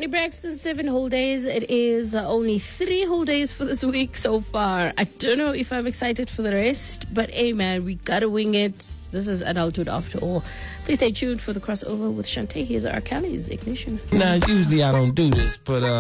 Braxton, 7 whole days. It is only 3 whole days for this week so far. I don't know if I'm excited for the rest, but hey man, we gotta wing it. This is adulthood after all. Please stay tuned for the crossover with Shantae. Here's R. Kelly's Ignition. Now, usually I don't do this, but